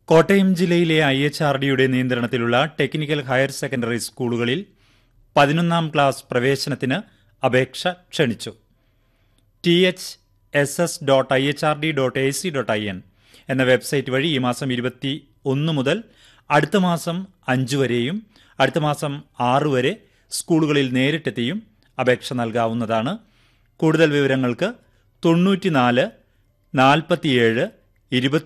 കോട്ടയം ജില്ലയിലെ IHRDയുടെ നിയന്ത്രണത്തിലുള്ള technical higher secondary സ്കൂളുകളിൽ 11ാം ക്ലാസ് പ്രവേശനത്തിന് അപേക്ഷ ക്ഷണിച്ചു. thss.ihrd.ac.in എന്ന വെബ്സൈറ്റ് വഴി ഈ മാസം 21 മുതൽ അടുത്ത മാസം 5 വരെയും അടുത്ത മാസം 6 വരെ സ്കൂളുകളിൽ നേരിട്ടെത്തിയും അപേക്ഷ നൽകാവുന്നതാണ്. കൂടുതൽ വിവരങ്ങൾക്ക് 94 47